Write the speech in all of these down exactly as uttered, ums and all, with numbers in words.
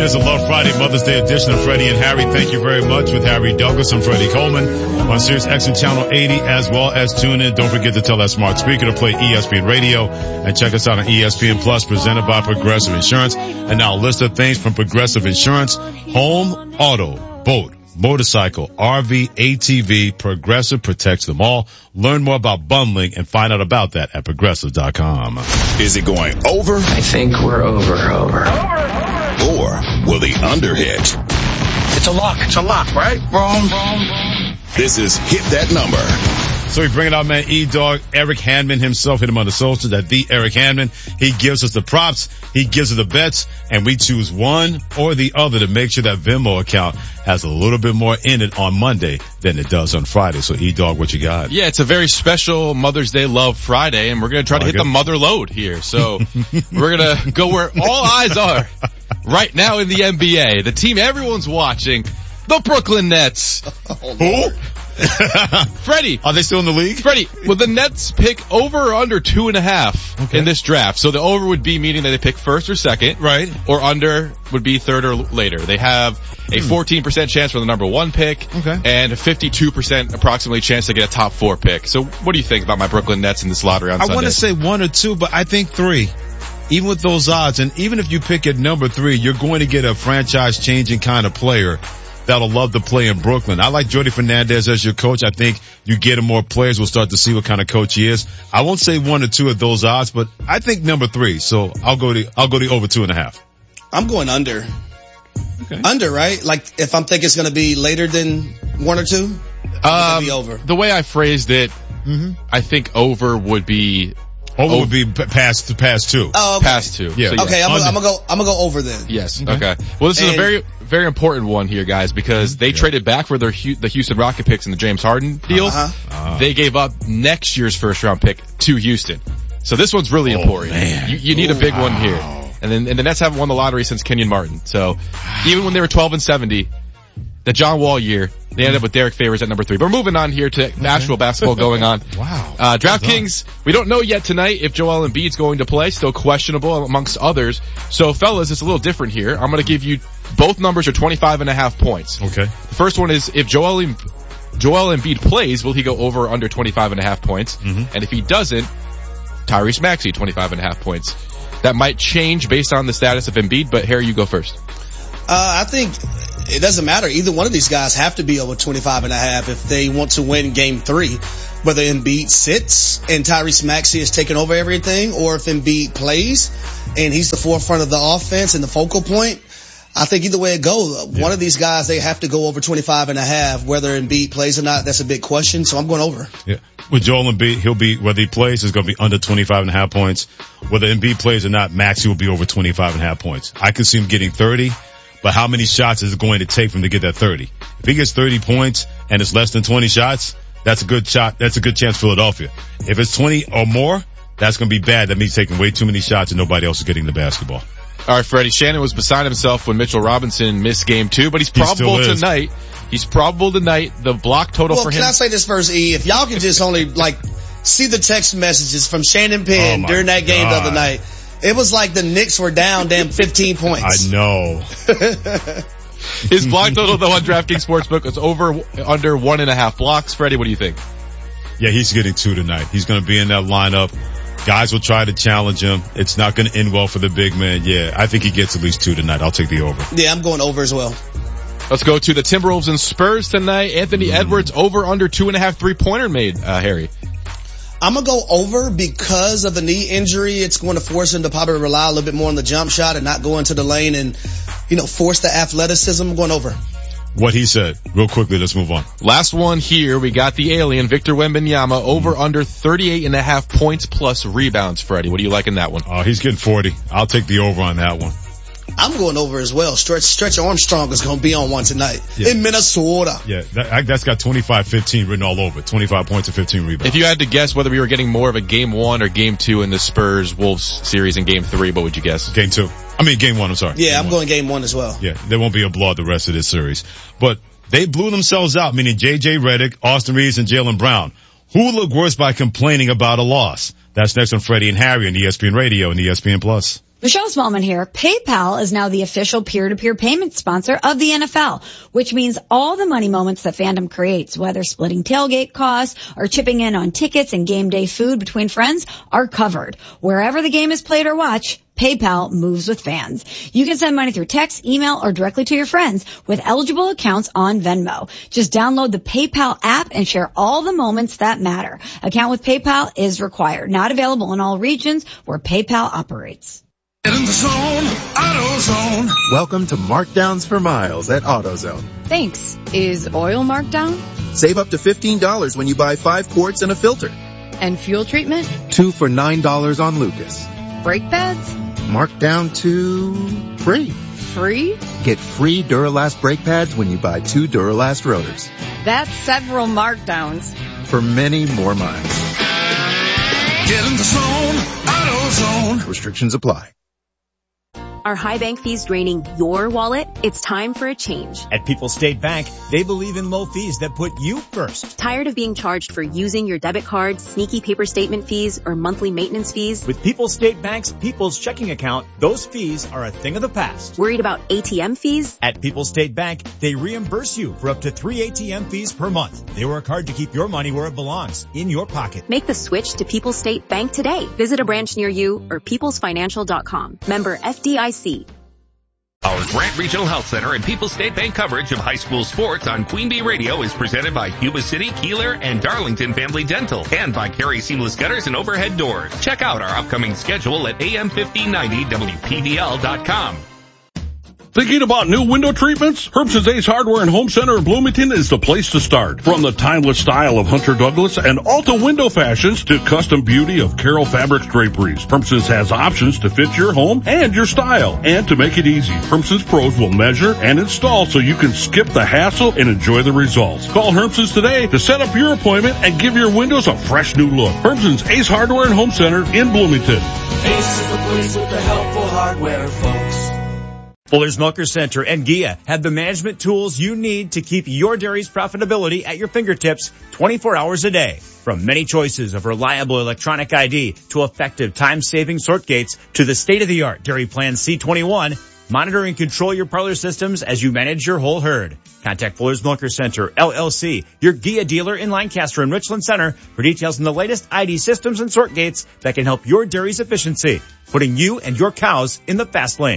It's a Love Friday Mother's Day edition of Freddie and Harry. Thank you very much with Harry Douglas and Freddie Coleman on Sirius X M Channel eighty, as well as tune in. Don't forget to tell that smart speaker to play E S P N Radio and check us out on E S P N Plus, presented by Progressive Insurance. And now a list of things from Progressive Insurance: home, auto, boat, motorcycle, R V, A T V. Progressive protects them all. Learn more about bundling and find out about that at progressive dot com. Is it going over? I think we're over, over. Or will the under hit? It's a lock. It's a lock, right? Wrong, wrong, wrong. This is Hit That Number. So we bring it out, man. E-Dog, Eric Handman himself, hit him on the socials at the Eric Handman. He gives us the props, he gives us the bets, and we choose one or the other to make sure that Venmo account has a little bit more in it on Monday than it does on Friday. So E-Dog, what you got? Yeah, it's a very special Mother's Day Love Friday, and we're going to try to hit the mother load here. So we're going to go where all eyes are right now in the N B A. The team everyone's watching, the Brooklyn Nets. Who? Freddie. Are they still in the league? Freddie, will the Nets pick over or under two and a half okay. in this draft? So the over would be meaning that they pick first or second. Right. Or under would be third or later. They have a fourteen percent chance for the number one pick. Okay. And a fifty-two percent approximately chance to get a top four pick. So what do you think about my Brooklyn Nets in this lottery on I Sunday? I want to say one or two, but I think three. Even with those odds, and even if you pick at number three, you're going to get a franchise-changing kind of player that'll love to play in Brooklyn. I like Jordi Fernandez as your coach. I think you get him more players, we'll start to see what kind of coach he is. I won't say one or two of those odds, but I think number three. So I'll go to, I'll go to over two and a half. I'm going under. Okay. Under, right? Like if I'm thinking it's going to be later than one or two, um, be over. The way I phrased it, mm-hmm. I think over would be Over, over would be past past two. Oh, okay. Past two. Yeah. So, okay, I'm, I'm gonna go. I'm gonna go over then. Yes. Okay. okay. Well, this is and, a very very important one here, guys, because they yeah. traded back for their the Houston Rocket picks in the James Harden deal. Uh-huh. Uh-huh. They gave up next year's first round pick to Houston. So this one's really oh, important. Man. You, you need a big wow. one here. And then and the Nets haven't won the lottery since Kenyon Martin. So even when they were twelve and seventy, the John Wall year, they ended up with Derek Favors at number three. But we're moving on here to okay. actual basketball going on. Wow. Uh, DraftKings, we don't know yet tonight if Joel Embiid's going to play. Still questionable amongst others. So fellas, it's a little different here. I'm going to give you both numbers are twenty-five and a half points. Okay. The first one is if Joel, em- Joel Embiid plays, will he go over or under twenty-five and a half points? Mm-hmm. And if he doesn't, Tyrese Maxey, twenty-five and a half points. That might change based on the status of Embiid, but Harry, you go first. Uh, I think it doesn't matter. Either one of these guys have to be over twenty-five and a half if they want to win game three. Whether Embiid sits and Tyrese Maxey is taking over everything, or if Embiid plays and he's the forefront of the offense and the focal point. I think either way it goes, yeah. one of these guys, they have to go over twenty-five and a half. Whether Embiid plays or not, that's a big question. So I'm going over. Yeah. With Joel Embiid, he'll be, whether he plays, it's going to be under twenty-five and a half points. Whether Embiid plays or not, Maxey will be over twenty-five and a half points. I can see him getting thirty. But how many shots is it going to take for him to get that thirty? If he gets thirty points and it's less than twenty shots, that's a good shot. That's a good chance for Philadelphia. If it's twenty or more, that's going to be bad. That means taking way too many shots and nobody else is getting the basketball. All right, Freddie. Shannon was beside himself when Mitchell Robinson missed game two, but he's probable he tonight. He's probable tonight. The block total well, for him. Well, can I say this first, E? If y'all can just only, like, see the text messages from Shannon Penn oh during that game God. the other night. It was like the Knicks were down damn fifteen points. I know. His block total, though, on DraftKings Sportsbook is over under one and a half blocks. Freddie, what do you think? Yeah, he's getting two tonight. He's going to be in that lineup. Guys will try to challenge him. It's not going to end well for the big man. Yeah, I think he gets at least two tonight. I'll take the over. Yeah, I'm going over as well. Let's go to the Timberwolves and Spurs tonight. Anthony mm. Edwards over under two and a half three-pointer made, uh, Harry. I'm going to go over because of the knee injury. It's going to force him to probably rely a little bit more on the jump shot and not go into the lane and, you know, force the athleticism. I'm going over. What he said. Real quickly, let's move on. Last one here. We got the alien, Victor Wembanyama, over mm. under thirty-eight and a half points plus rebounds, Freddie. What do you like in that one? Oh, uh, he's getting forty. I'll take the over on that one. I'm going over as well. Stretch, Stretch Armstrong is going to be on one tonight yeah. in Minnesota. Yeah, that, that's got twenty-five fifteen written all over it. twenty-five points and fifteen rebounds. If you had to guess whether we were getting more of a game one or game two in the Spurs-Wolves series in game three, what would you guess? Game two. I mean, game one, I'm sorry. Yeah, game I'm one. going game one as well. Yeah, there won't be a blowout the rest of this series. But they blew themselves out, meaning J J Redick, Austin Reeves, and Jaylen Brown. Who look worse by complaining about a loss? That's next on Freddie and Harry on E S P N Radio and E S P N Plus. Michelle Smallman here. PayPal is now the official peer-to-peer payment sponsor of the N F L, which means all the money moments that fandom creates, whether splitting tailgate costs or chipping in on tickets and game day food between friends, are covered. Wherever the game is played or watched, PayPal moves with fans. You can send money through text, email, or directly to your friends with eligible accounts on Venmo. Just download the PayPal app and share all the moments that matter. Account with PayPal is required. Not available in all regions where PayPal operates. Get in the zone, AutoZone. Welcome to Markdowns for Miles at AutoZone. Thanks. Is oil marked down? Save up to fifteen dollars when you buy five quarts and a filter. And fuel treatment? Two for nine dollars on Lucas. Brake pads? Marked down to free. Free? Get free Duralast brake pads when you buy two Duralast rotors. That's several markdowns. For many more miles. Get in the zone, AutoZone. Restrictions apply. Are high bank fees draining your wallet? It's time for a change. At People's State Bank, they believe in low fees that put you first. Tired of being charged for using your debit card, sneaky paper statement fees, or monthly maintenance fees? With People's State Bank's People's Checking Account, those fees are a thing of the past. Worried about A T M fees? At People's State Bank, they reimburse you for up to three A T M fees per month. They work hard to keep your money where it belongs, in your pocket. Make the switch to People's State Bank today. Visit a branch near you or peoples financial dot com. Member F D I C. Our Grant Regional Health Center and People's State Bank coverage of high school sports on Queen Bee Radio is presented by Yuba City, Keeler, and Darlington Family Dental, and by Carey Seamless Gutters and Overhead Doors. Check out our upcoming schedule at A M fifteen ninety W P V L dot com. Thinking about new window treatments? Herbst's Ace Hardware and Home Center in Bloomington is the place to start. From the timeless style of Hunter Douglas and Alta window fashions to custom beauty of Carroll Fabrics draperies, Herbst's has options to fit your home and your style. And to make it easy, Herbst's pros will measure and install so you can skip the hassle and enjoy the results. Call Herbst's today to set up your appointment and give your windows a fresh new look. Herbst's Ace Hardware and Home Center in Bloomington. Ace is the place with the helpful hardware, folks. Fuller's Milker Center and Gia have the management tools you need to keep your dairy's profitability at your fingertips twenty-four hours a day. From many choices of reliable electronic I D to effective time-saving sort gates to the state-of-the-art Dairy Plan C twenty-one, monitor and control your parlor systems as you manage your whole herd. Contact Fuller's Milker Center, L L C, your Gia dealer in Lancaster and Richland Center for details on the latest I D systems and sort gates that can help your dairy's efficiency, putting you and your cows in the fast lane.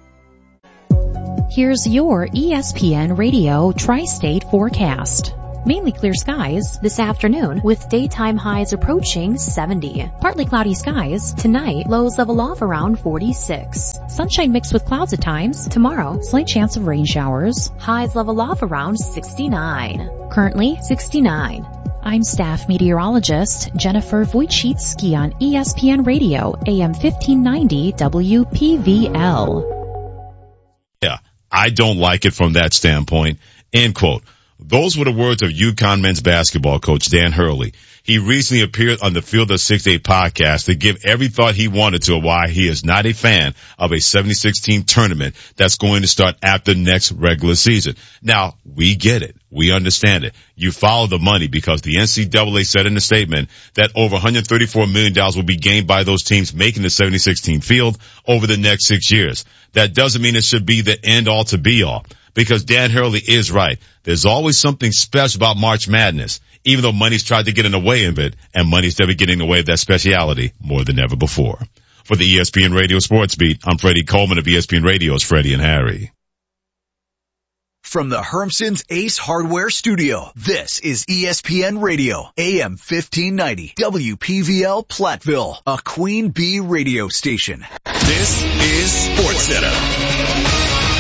Here's your E S P N Radio Tri-State forecast. Mainly clear skies this afternoon with daytime highs approaching seventy. Partly cloudy skies tonight, lows level off around forty-six. Sunshine mixed with clouds at times. Tomorrow, slight chance of rain showers. Highs level off around sixty-nine. Currently sixty-nine. I'm staff meteorologist Jennifer Wojcicki on E S P N Radio, A M fifteen ninety W P V L. Yeah, I don't like it from that standpoint. End quote. Those were the words of UConn men's basketball coach Dan Hurley. He recently appeared on the Field of six eight podcast to give every thought he wanted to why he is not a fan of a seventy-six team tournament that's going to start after next regular season. Now, we get it. We understand it. You follow the money because the N C double A said in a statement that over one hundred thirty-four million dollars will be gained by those teams making the seventy-six team field over the next six years. That doesn't mean it should be the end all to be all. Because Dan Hurley is right. There's always something special about March Madness, even though money's tried to get in the way of it, and money's never getting in the way of that speciality more than ever before. For the E S P N Radio Sports Beat, I'm Freddie Coleman of E S P N Radio's Freddie and Harry. From the Hermson's Ace Hardware Studio, this is E S P N Radio, A M fifteen ninety, W P V L Platteville, a Queen Bee radio station. This is Sports Center.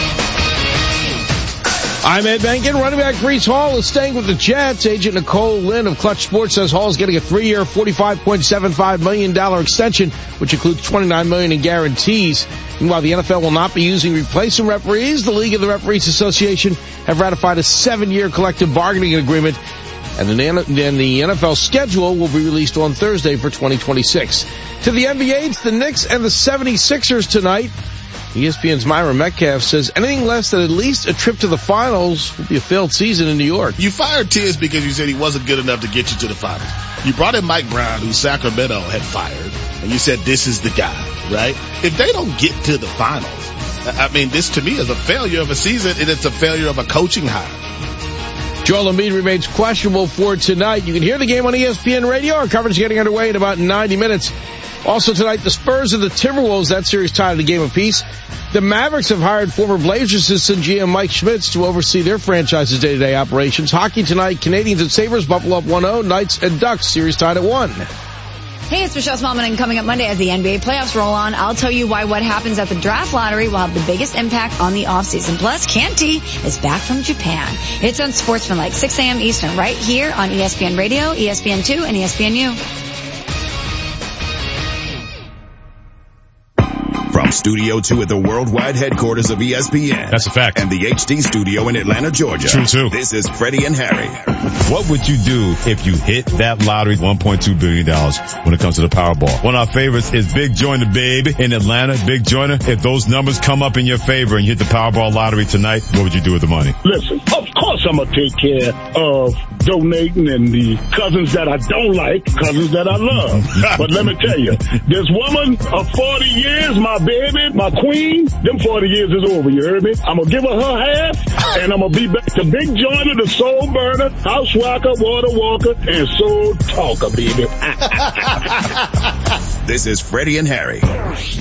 I'm Ed Benkin. Running back Breece Hall is staying with the Jets. Agent Nicole Lynn of Clutch Sports says Hall is getting a three-year, forty-five point seven five million dollars extension, which includes twenty-nine million dollars in guarantees. Meanwhile, the N F L will not be using replacement referees. The League of the Referees Association have ratified a seven-year collective bargaining agreement, and then the N F L schedule will be released on Thursday for twenty twenty-six. To the N B A, it's the Knicks and the seventy-sixers tonight. E S P N's Myra Metcalf says anything less than at least a trip to the finals will be a failed season in New York. You fired Tiz because you said he wasn't good enough to get you to the finals. You brought in Mike Brown, who Sacramento had fired, and you said this is the guy. right? If they don't get to the finals, I mean, this to me is a failure of a season, and it's a failure of a coaching hire. Joel Embiid remains questionable for tonight. You can hear the game on E S P N Radio. Our coverage is getting underway in about ninety minutes. Also tonight, the Spurs and the Timberwolves, that series tied at a game apiece. The Mavericks have hired former Blazers assistant G M Mike Schmitz to oversee their franchise's day-to-day operations. Hockey tonight, Canadians and Sabres, Buffalo up one oh, Knights and Ducks, series tied at one. Hey, it's Michelle Smallman, and coming up Monday as the N B A playoffs roll on, I'll tell you why what happens at the draft lottery will have the biggest impact on the offseason. Plus, Canty is back from Japan. It's Unsportsmanlike, six a.m. Eastern, right here on E S P N Radio, E S P N two, and E S P N U. From Studio two at the worldwide headquarters of E S P N. That's a fact. And the H D studio in Atlanta, Georgia. True, too. This is Freddie and Harry. What would you do if you hit that lottery one point two billion dollars when it comes to the Powerball? One of our favorites is Big Joiner, baby, in Atlanta. Big Joiner, if those numbers come up in your favor and you hit the Powerball lottery tonight, what would you do with the money? Listen, of course I'm going to take care of donating and the cousins that I don't like, cousins that I love. But let me tell you, this woman of forty years, my baby, my queen, them forty years is over, you heard me? I'm going to give her her half, and I'm going to be back to Big Joiner, the soul burner, house rocker, water walker, and soul talker, baby. This is Freddie and Harry.